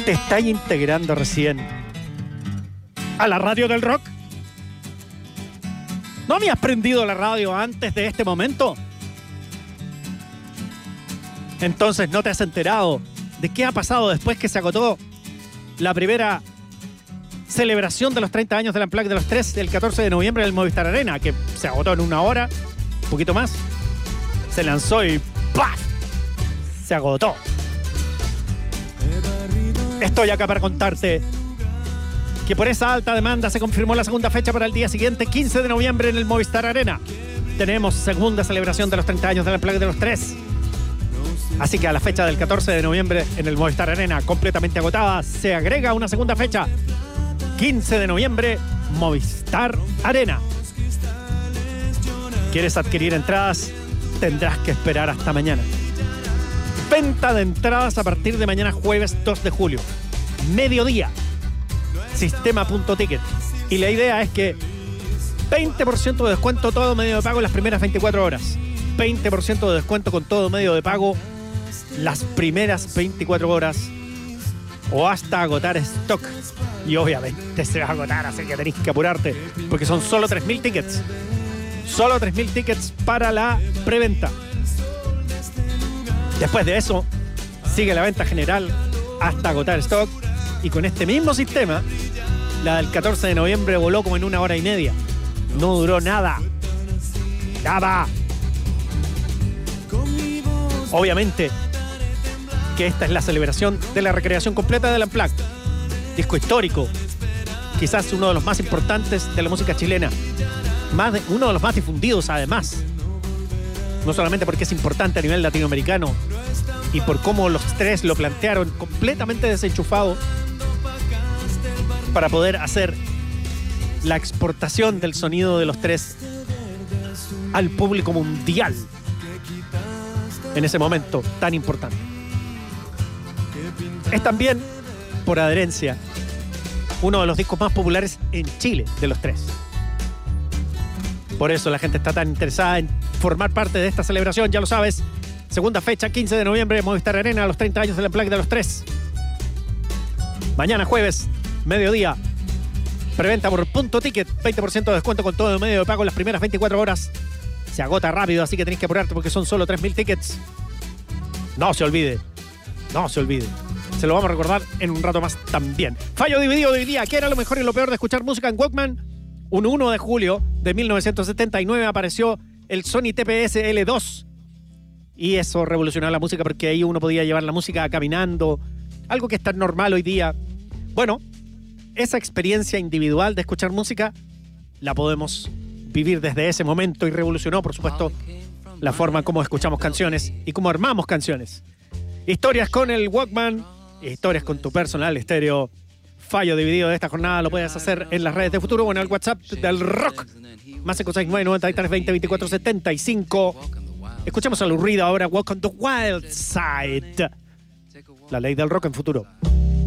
¿Te estás integrando recién a la radio del rock? ¿No habías prendido la radio antes de este momento? Entonces no te has enterado de qué ha pasado después que se agotó la primera celebración de los 30 años del Unplugged de los Tres el 14 de noviembre en el Movistar Arena, que se agotó en una hora, un poquito más. Se lanzó y ¡paf! Se agotó. Estoy acá para contarte que por esa alta demanda se confirmó la segunda fecha para el día siguiente, 15 de noviembre en el Movistar Arena. Tenemos segunda celebración de los 30 años del Unplugged de los Tres. Así que a la fecha del 14 de noviembre en el Movistar Arena, completamente agotada, se agrega una segunda fecha. 15 de noviembre, Movistar Arena. ¿Quieres adquirir entradas? Tendrás que esperar hasta mañana. Venta de entradas a partir de mañana jueves 2 de julio. Mediodía. Sistema.ticket. Y la idea es que 20% de descuento todo medio de pago en las primeras 24 horas. 20% de descuento con todo medio de pago las primeras 24 horas o hasta agotar stock. Y obviamente se va a agotar, así que tenéis que apurarte porque son solo 3.000 tickets. Solo 3.000 tickets para la preventa. Después de eso, sigue la venta general hasta agotar stock. Y con este mismo sistema, la del 14 de noviembre voló como en 1 hora y media. No duró nada. Nada. Obviamente que esta es la celebración de la recreación completa del Unplugged. Disco histórico. Quizás uno de los más importantes de la música chilena. Uno de los más difundidos, además. No solamente porque es importante a nivel latinoamericano y por cómo los Tres lo plantearon completamente desenchufado para poder hacer la exportación del sonido de los Tres al público mundial en ese momento tan importante. Es también, por adherencia, uno de los discos más populares en Chile de los Tres. Por eso la gente está tan interesada en formar parte de esta celebración, ya lo sabes. Segunda fecha, 15 de noviembre, Movistar Arena, los 30 años del Unplugged de los Tres. Mañana jueves, mediodía, preventa por punto ticket, 20% de descuento con todo el medio de pago en las primeras 24 horas. Se agota rápido, así que tenés que apurarte porque son solo 3.000 tickets. No se olvide, no se olvide. Se lo vamos a recordar en un rato más también. Fallo dividido de hoy día. ¿Qué era lo mejor y lo peor de escuchar música en Walkman? Un 1 de julio de 1979 apareció el Sony TPS L2. Y eso revolucionó la música porque ahí uno podía llevar la música caminando. Algo que es tan normal hoy día. Bueno, esa experiencia individual de escuchar música la podemos vivir desde ese momento y revolucionó, por supuesto, la forma como escuchamos canciones y cómo armamos canciones. Historias con el Walkman, historias con tu personal estéreo. Fallo dividido de esta jornada lo puedes hacer en las redes de Futuro o en el WhatsApp del rock. Más 569-93-20-24-75. Escuchamos a Lou Reed ahora, Walk on the Wild Side. La ley del rock en Futuro.